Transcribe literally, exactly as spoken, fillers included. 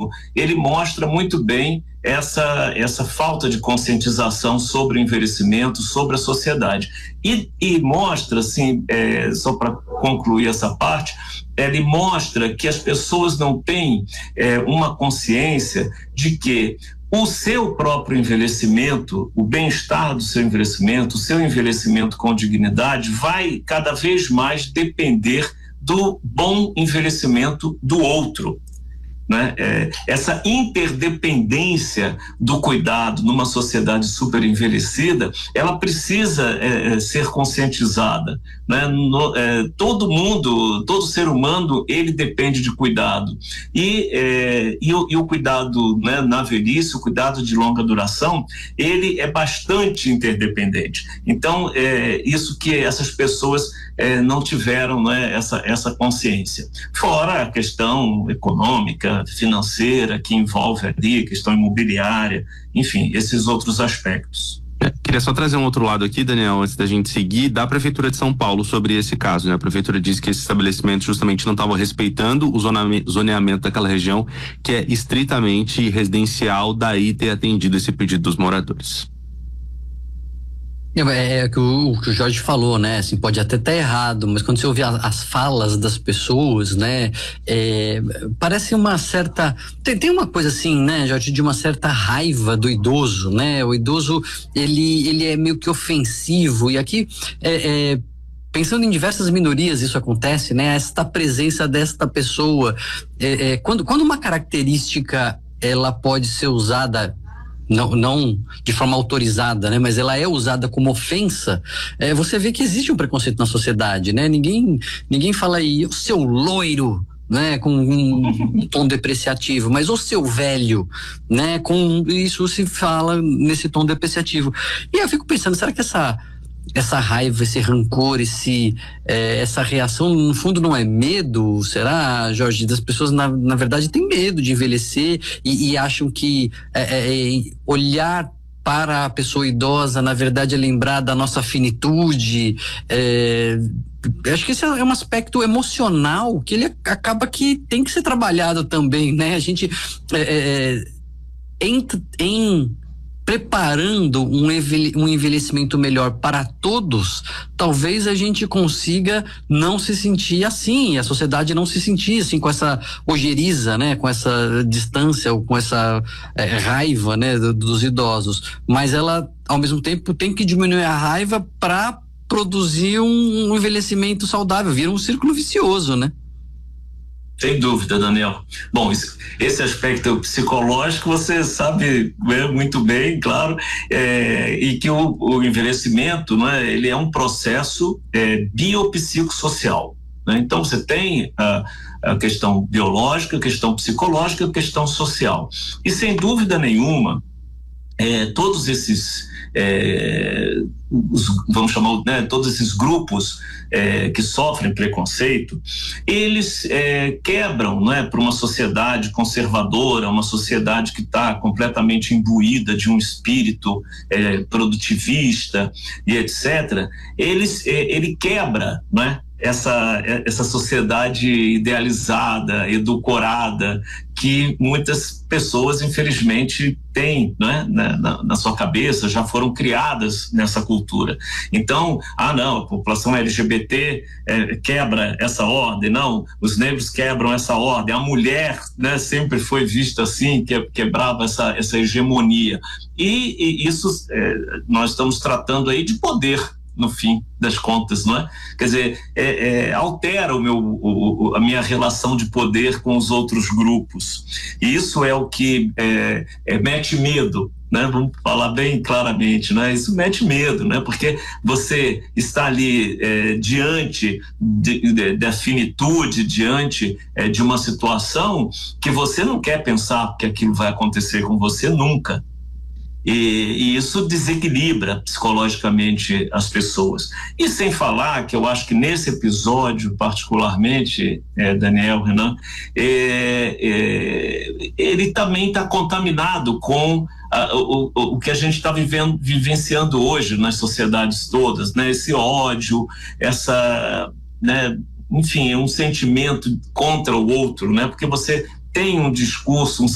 novo, ele mostra muito bem essa, essa falta de conscientização sobre o envelhecimento, sobre a sociedade. E, e mostra, assim, é, só para concluir essa parte, ele mostra que as pessoas não têm é, uma consciência de que o seu próprio envelhecimento, o bem-estar do seu envelhecimento, o seu envelhecimento com dignidade vai cada vez mais depender do bom envelhecimento do outro, né? É, essa interdependência do cuidado numa sociedade super envelhecida, ela precisa é, ser conscientizada, né? No, é, todo mundo, todo ser humano, ele depende de cuidado e, é, e, o, e o cuidado, né, na velhice, o cuidado de longa duração, ele é bastante interdependente. Então, é isso que essas pessoas é, não tiveram, né, essa, essa consciência. Fora a questão econômica, financeira, que envolve ali, questão imobiliária, enfim, esses outros aspectos. É, queria só trazer um outro lado aqui, Daniel, antes da gente seguir, da Prefeitura de São Paulo sobre esse caso, né? A Prefeitura disse que esse estabelecimento justamente não estava respeitando o zoneamento daquela região, que é estritamente residencial, daí ter atendido esse pedido dos moradores. É, é que o, o que o Jorge falou, né? Assim, pode até estar errado, mas quando você ouve as, as falas das pessoas, né? É, parece uma certa... Tem, tem uma coisa assim, né, Jorge, de uma certa raiva do idoso, né? O idoso, ele, ele é meio que ofensivo, e aqui é, é, pensando em diversas minorias isso acontece, né? Esta presença desta pessoa, é, é, quando, quando uma característica ela pode ser usada Não, não de forma autorizada, né? Mas ela é usada como ofensa, é, você vê que existe um preconceito na sociedade, né? Ninguém, ninguém fala aí, o seu loiro, né? Com um, um tom depreciativo, mas o seu velho, né? Com isso se fala nesse tom depreciativo. E eu fico pensando, será que essa essa raiva, esse rancor, esse, é, essa reação, no fundo não é medo, será, Jorge? Das pessoas, na, na verdade, têm medo de envelhecer e, e acham que é, é, olhar para a pessoa idosa, na verdade, é lembrar da nossa finitude. É, acho que esse é um aspecto emocional que ele acaba que tem que ser trabalhado também, né? A gente, é, é, em, em preparando um envelhecimento melhor para todos, talvez a gente consiga não se sentir assim, a sociedade não se sentir assim, com essa ojeriza, né, com essa distância ou com essa é, raiva, né, do, dos idosos, mas ela ao mesmo tempo tem que diminuir a raiva para produzir um, um envelhecimento saudável, vira um círculo vicioso, né? Sem dúvida, Daniel. Bom, esse aspecto psicológico você sabe, né, muito bem, claro, é, e que o, o envelhecimento, né, ele é um processo é, biopsicossocial, né? Então você tem a, a questão biológica, a questão psicológica, a questão social. E sem dúvida nenhuma, é, todos esses É, os, vamos chamar, né, todos esses grupos é, que sofrem preconceito, eles é, quebram, né, para uma sociedade conservadora, uma sociedade que está completamente imbuída de um espírito é, produtivista e etcétera. Eles, é, ele quebra, né, essa, essa sociedade idealizada, edulcorada, que muitas pessoas, infelizmente, têm, né, na, na sua cabeça, já foram criadas nessa cultura. Então, ah, não, a população L G B T é, quebra essa ordem, não, os negros quebram essa ordem, a mulher, né, sempre foi vista assim, que quebrava essa, essa hegemonia. E, e isso é, nós estamos tratando aí de poder, no fim das contas, não é? Quer dizer, é, é, altera o meu, o, a minha relação de poder com os outros grupos. E isso é o que é, é, mete medo, né? Vamos falar bem claramente, né? Isso mete medo, né? Porque você está ali é, diante de, de, da finitude, diante é, de uma situação que você não quer pensar que aquilo vai acontecer com você nunca. E, e isso desequilibra psicologicamente as pessoas. E sem falar que eu acho que nesse episódio, particularmente, é, Daniel, Renan, é, é, ele também está contaminado com a, o, o que a gente está vivenciando hoje nas sociedades todas, né? Esse ódio, essa, né? Enfim, um sentimento contra o outro, né? Porque você tem um discurso, um